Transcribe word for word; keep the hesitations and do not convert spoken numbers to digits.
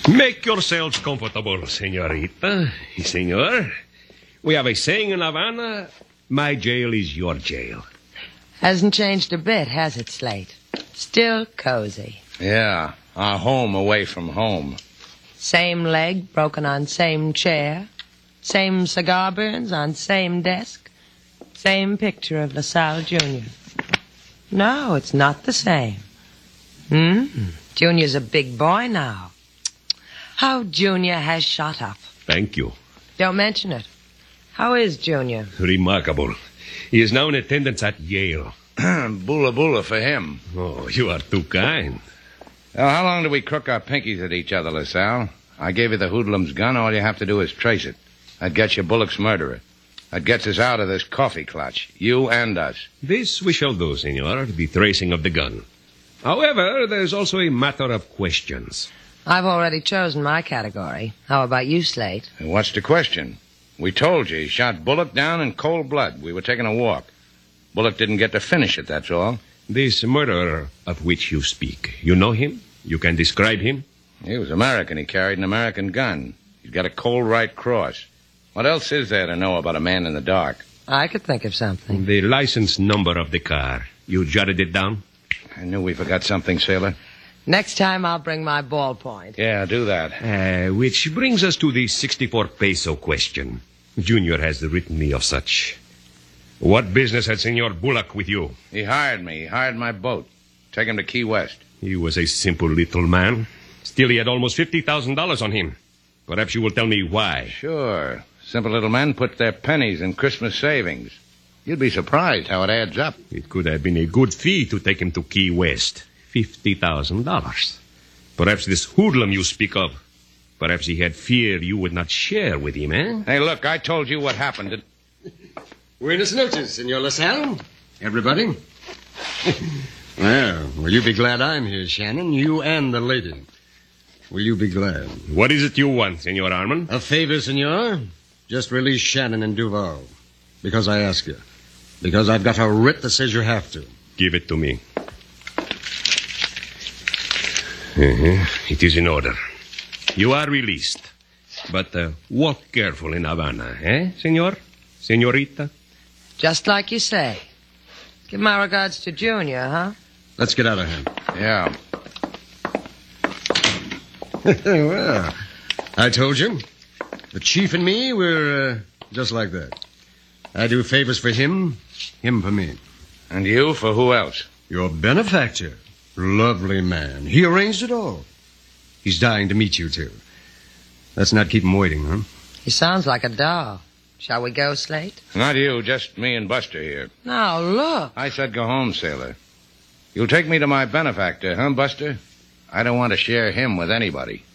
Make yourselves comfortable, senorita. Senor, we have a saying in Havana, my jail is your jail. Hasn't changed a bit, has it, Slate? Still cozy. Yeah, our home away from home. Same leg broken on same chair. Same cigar burns on same desk. Same picture of LaSalle Junior No, it's not the same. Hmm. Junior's a big boy now. How Junior has shot up. Thank you. Don't mention it. How is Junior? Remarkable. He is now in attendance at Yale. Bula bula for him. Oh, you are too kind. Well, how long do we crook our pinkies at each other, LaSalle? I gave you the hoodlum's gun. All you have to do is trace it. That gets you Bullock's murderer. That gets us out of this coffee clutch. You and us. This we shall do, senor, the tracing of the gun. However, there's also a matter of questions. I've already chosen my category. How about you, Slate? And what's the question? We told you he shot Bullock down in cold blood. We were taking a walk. Bullock didn't get to finish it, that's all. This murderer of which you speak, you know him? You can describe him? He was American. He carried an American gun. He's got a cold right cross. What else is there to know about a man in the dark? I could think of something. The license number of the car. You jotted it down? I knew we forgot something, sailor. Next time I'll bring my ballpoint. Yeah, do that. Uh, which brings us to the sixty-four peso question. Junior has written me of such. What business had Senor Bullock with you? He hired me. He hired my boat. Take him to Key West. He was a simple little man. Still, he had almost fifty thousand dollars on him. Perhaps you will tell me why. Sure. Simple little men put their pennies in Christmas savings. You'd be surprised how it adds up. It could have been a good fee to take him to Key West. Fifty thousand dollars. Perhaps this hoodlum you speak of. Perhaps he had fear you would not share with him, eh? Hey, look, I told you what happened. Buenas noches, Senor LaSalle. Everybody. Well, will you be glad I'm here, Shannon? You and the lady. Will you be glad? What is it you want, Senor Armand? A favor, Senor. Just release Shannon and Duval. Because I ask you. Because I've got a writ that says you have to. Give it to me. Uh-huh. It is in order. You are released. But uh, walk careful in Havana, eh, senor? Senorita? Just like you say. Give my regards to Junior, huh? Let's get out of here. Yeah. Well, I told you. The chief and me, we're uh, just like that. I do favors for him, him for me. And you for who else? Your benefactor. Lovely man. He arranged it all. He's dying to meet you two. Let's not keep him waiting, huh? He sounds like a doll. Shall we go, Slate? Not you, just me and Buster here. Now, look. I said go home, sailor. You'll take me to my benefactor, huh, Buster? I don't want to share him with anybody.